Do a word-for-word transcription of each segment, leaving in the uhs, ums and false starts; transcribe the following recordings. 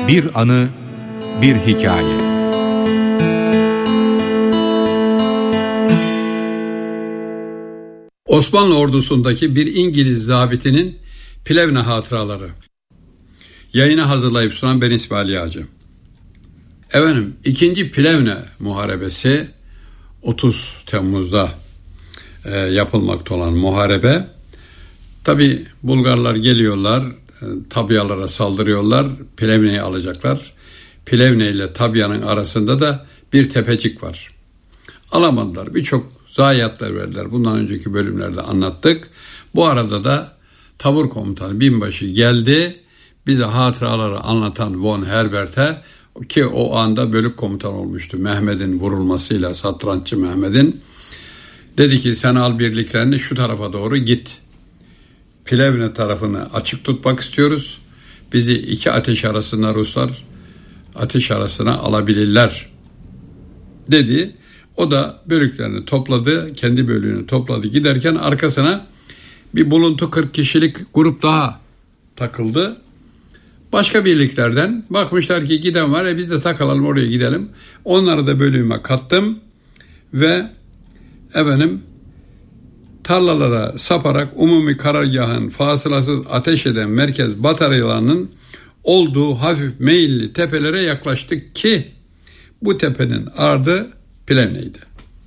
Bir anı, bir hikaye. Osmanlı ordusundaki bir İngiliz zabitinin Plevne hatıraları. Yayını hazırlayıp sunan ben İsmail Yağcı. Efendim, ikinci Plevne Muharebesi otuz Temmuz'da e, yapılmakta olan muharebe. Tabi Bulgarlar geliyorlar, e, Tabyalara saldırıyorlar, Plevne'yi alacaklar. Plevne ile Tabya'nın arasında da bir tepecik var. Alamadılar, birçok zayiatlar verdiler. Bundan önceki bölümlerde anlattık. Bu arada da tabur komutanı binbaşı geldi. Bize hatıraları anlatan von Herbert'e, ki o anda bölük komutan olmuştu Mehmet'in vurulmasıyla, satranççı Mehmet'in, dedi ki sen al birliklerini şu tarafa doğru git. Plevne tarafını açık tutmak istiyoruz. Bizi iki ateş arasında Ruslar ateş arasına alabilirler dedi. O da bölüklerini topladı, kendi bölüğünü topladı. Giderken arkasına bir buluntu kırk kişilik grup daha takıldı. Başka birliklerden bakmışlar ki giden var, e biz de takılalım oraya gidelim. Onları da bölüğüme kattım ve efendim tarlalara saparak umumi karargahın fasılasız ateş eden merkez bataryalarının olduğu hafif meyilli tepelere yaklaştık ki bu tepenin ardı Plevne'ydi.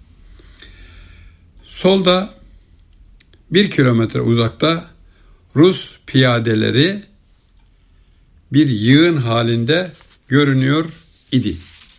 Solda bir kilometre uzakta Rus piyadeleri bir yığın halinde görünüyor idi.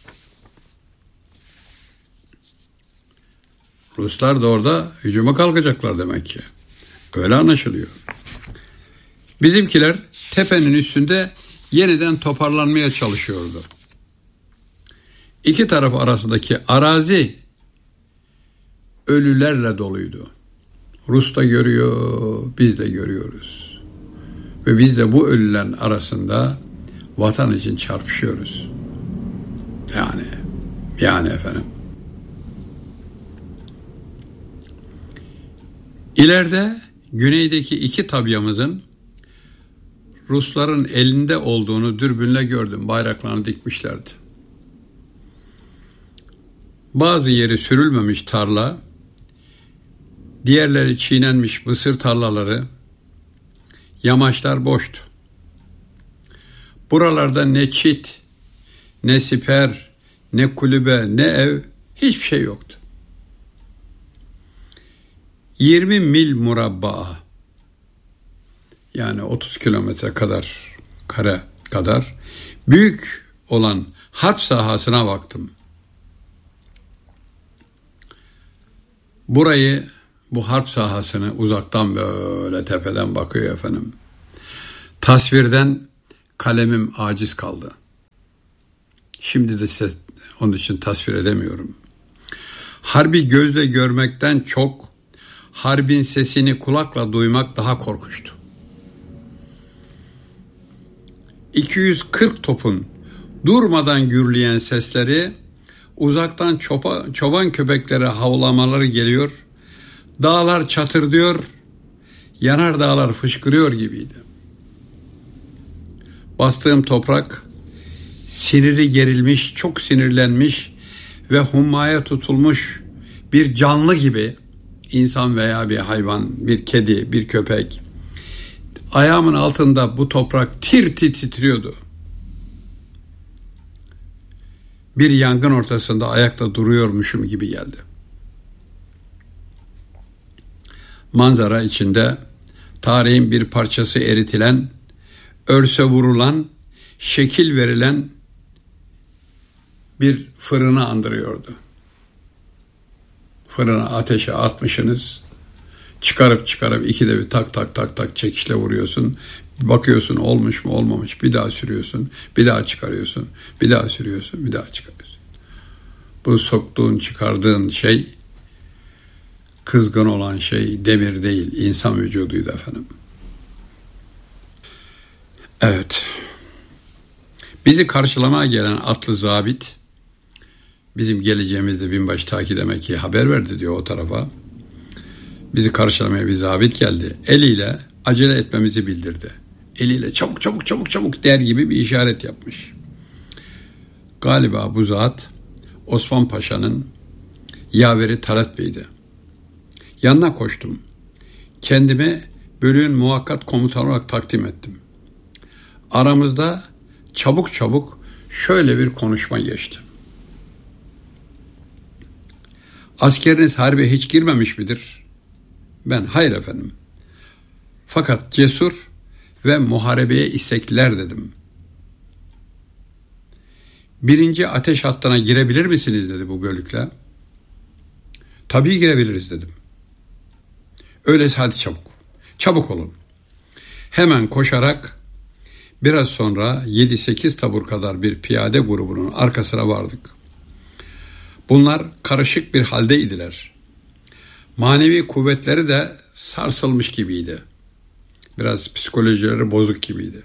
Ruslar da orada hücuma kalkacaklar demek ki. Öyle anlaşılıyor. Bizimkiler tepenin üstünde yeniden toparlanmaya çalışıyordu. İki taraf arasındaki arazi ölülerle doluydu. Rus da görüyor, biz de görüyoruz. Ve biz de bu ölülerin arasında vatan için çarpışıyoruz. Yani, yani efendim. İleride güneydeki iki tabyamızın Rusların elinde olduğunu dürbünle gördüm. Bayraklarını dikmişlerdi. Bazı yeri sürülmemiş tarla, diğerleri çiğnenmiş mısır tarlaları, yamaçlar boştu. Buralarda ne çit, ne siper, ne kulübe, ne ev, hiçbir şey yoktu. yirmi mil murabba, yani otuz kilometre kadar, kare kadar büyük olan harp sahasına baktım. Burayı, bu harp sahasını uzaktan böyle tepeden bakıyor efendim. Tasvirden kalemim aciz kaldı. Şimdi de size onun için tasvir edemiyorum. Harbi gözle görmekten çok harbin sesini kulakla duymak daha korkunçtu. iki yüz kırk topun durmadan gürleyen sesleri, uzaktan çoba, çoban köpekleri havlamaları geliyor, dağlar çatırdıyor, yanar dağlar fışkırıyor gibiydi. Bastığım toprak siniri gerilmiş, çok sinirlenmiş ve hummaya tutulmuş bir canlı gibi, insan veya bir hayvan, bir kedi, bir köpek. Ayağımın altında bu toprak tir tir titriyordu. Bir yangın ortasında ayakta duruyormuşum gibi geldi. Manzara içinde tarihin bir parçası eritilen, örse vurulan, şekil verilen bir fırını andırıyordu. Fırına ateşe atmışsınız, çıkarıp çıkarıp ikide bir tak tak tak tak çekişle vuruyorsun. Bakıyorsun olmuş mu olmamış, bir daha sürüyorsun, bir daha çıkarıyorsun, bir daha sürüyorsun, bir daha çıkarıyorsun. Bu soktuğun, çıkardığın şey, kızgın olan şey demir değil, insan vücuduydu efendim. Evet. Bizi karşılamaya gelen atlı zabit, bizim geleceğimizde binbaşı Taki demek ki haber verdi diyor o tarafa. Bizi karşılamaya bir zabit geldi. Eliyle acele etmemizi bildirdi. eliyle çabuk çabuk çabuk çabuk der gibi bir işaret yapmış. Galiba bu zat Osman Paşa'nın yaveri Talat Bey'di. Yanına koştum. Kendimi bölüğün muhakkat komutanı olarak takdim ettim. Aramızda çabuk çabuk şöyle bir konuşma geçti. Askeriniz harbe hiç girmemiş midir? Ben, hayır efendim. Fakat cesur ve muharebeye istekliler dedim. Birinci ateş hattına girebilir misiniz dedi bu bölükle. Tabii girebiliriz dedim. Öyleyse hadi çabuk. Çabuk olun. Hemen koşarak biraz sonra yedi sekiz tabur kadar bir piyade grubunun arkasına vardık. Bunlar karışık bir haldeydiler. Manevi kuvvetleri de sarsılmış gibiydi. Biraz psikolojileri bozuk gibiydi.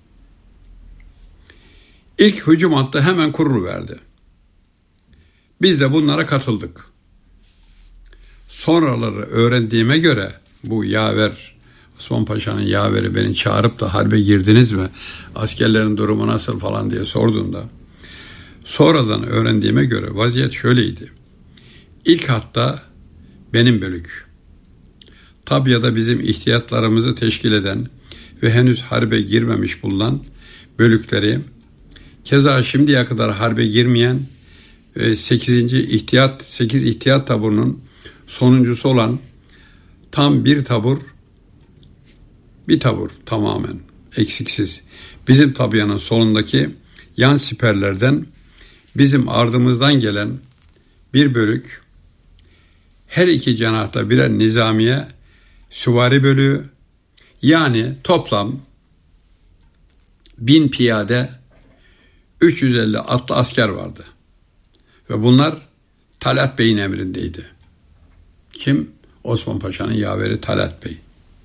İlk hücum hattı hemen kuruluverdi. Biz de bunlara katıldık. Sonraları öğrendiğime göre bu yaver, Osman Paşa'nın yaveri beni çağırıp da harbe girdiniz mi? Askerlerin durumu nasıl falan diye sorduğunda sonradan öğrendiğime göre vaziyet şöyleydi. İlk hatta benim bölük. Tabya'da bizim ihtiyatlarımızı teşkil eden ve henüz harbe girmemiş bulunan bölükleri, keza şimdiye kadar harbe girmeyen sekizinci ihtiyat sekiz ihtiyat taburunun sonuncusu olan tam bir tabur, bir tabur tamamen eksiksiz. Bizim Tabya'nın solundaki yan siperlerden bizim ardımızdan gelen bir bölük, her iki cenahta birer nizamiye süvari bölüğü, yani toplam bin piyade, üç yüz elli atlı asker vardı. Ve bunlar Talat Bey'in emrindeydi. Kim? Osman Paşa'nın yaveri Talat Bey.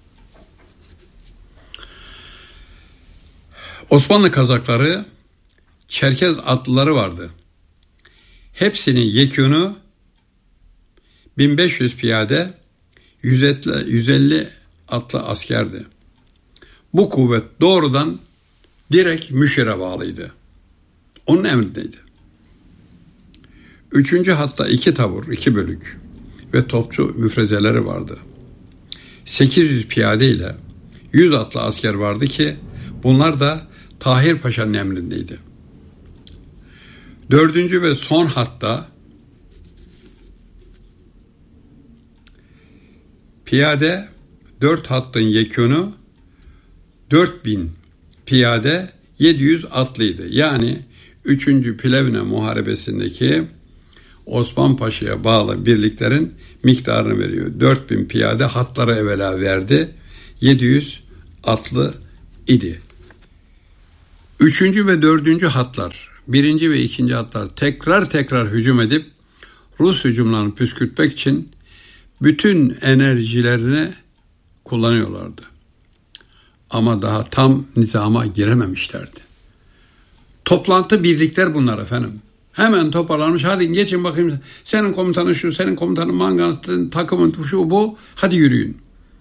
Osmanlı Kazakları, Çerkez atlıları vardı. Hepsinin yekûnu bin beş yüz piyade, yüz elli atlı askerdi. Bu kuvvet doğrudan direkt müşire bağlıydı. Onun emrindeydi. Üçüncü hatta iki tabur, iki bölük ve topçu müfrezeleri vardı. sekiz yüz piyade ile yüz atlı asker vardı ki bunlar da Tahir Paşa'nın emrindeydi. Dördüncü ve son hatta piyade dört hattın yekûnu dört bin piyade, yedi yüz atlıydı. Yani üçüncü Plevne Muharebesi'ndeki Osman Paşa'ya bağlı birliklerin miktarını veriyor. dört bin piyade hatlara evvela verdi. yedi yüz atlı idi. Üçüncü ve dördüncü hatlar, birinci ve ikinci hatlar tekrar tekrar hücum edip Rus hücumlarını püskürtmek için bütün enerjilerini kullanıyorlardı. Ama daha tam nizama girememişlerdi. Toplantı birlikler bunlar efendim. Hemen toparlanmış, hadi geçin bakayım, senin komutanın şu, senin komutanın manganın, takımın şu bu, hadi yürüyün.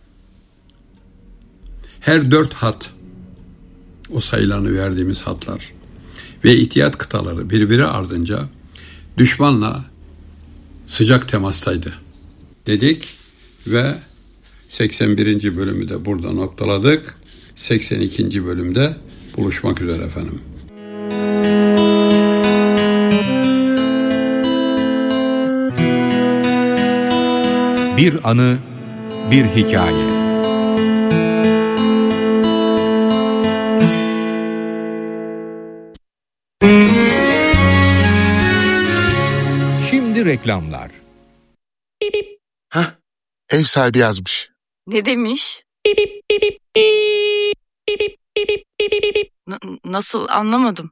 Her dört hat, o sayılarını verdiğimiz hatlar ve ihtiyat kıtaları birbiri ardınca düşmanla sıcak temastaydı dedik ve seksen birinci bölümü de burada noktaladık. seksen ikinci bölümde buluşmak üzere efendim. Bir anı, bir hikaye. Şimdi reklamlar. Hah, ev sahibi yazmış. Ne demiş? N- nasıl, anlamadım.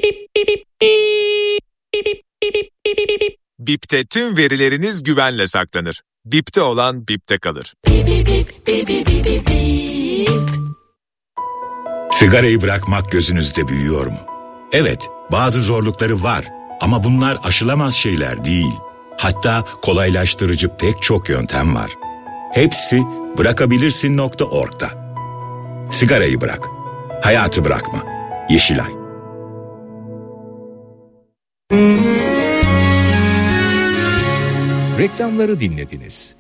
Bip'te tüm verileriniz güvenle saklanır. Bip'te olan Bip'te kalır. Sigarayı bırakmak gözünüzde büyüyor mu? Evet, bazı zorlukları var ama bunlar aşılamaz şeyler değil. Hatta kolaylaştırıcı pek çok yöntem var. Hepsi bırakabilirsin nokta org'da. Sigarayı bırak. hayatı bırakma. Yeşilay. Reklamları dinlediniz.